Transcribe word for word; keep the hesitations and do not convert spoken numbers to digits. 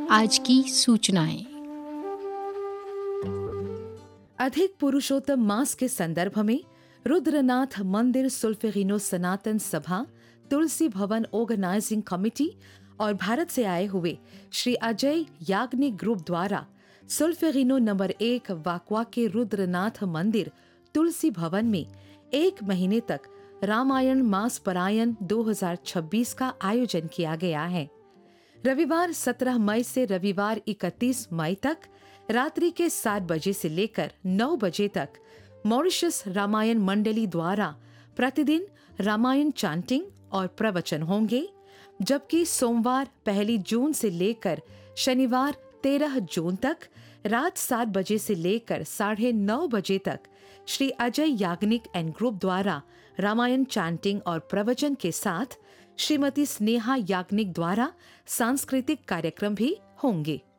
आज की सूचनाएं। अधिक पुरुषोत्तम मास के संदर्भ में रुद्रनाथ मंदिर सुल्फिगिनो सनातन सभा, तुलसी भवन ऑर्गेनाइजिंग कमेटी और भारत से आए हुए श्री अजय याग्निक ग्रुप द्वारा सुल्फिगिनो नंबर एक वाकवा के रुद्रनाथ मंदिर तुलसी भवन में एक महीने तक रामायण मास परायण दो हज़ार छब्बीस का आयोजन किया गया है। रविवार सत्रह मई से रविवार इकतीस मई तक रात्रि के सात बजे से लेकर नौ बजे तक मॉरिशस रामायण मंडली द्वारा प्रतिदिन रामायण चांटिंग और प्रवचन होंगे, जबकि सोमवार पहली जून से लेकर शनिवार तेरह जून तक रात सात बजे से लेकर साढ़े नौ बजे तक श्री अजय याग्निक एंड ग्रुप द्वारा रामायण चांटिंग और प्रवचन के साथ श्रीमती स्नेहा याग्निक द्वारा सांस्कृतिक कार्यक्रम भी होंगे।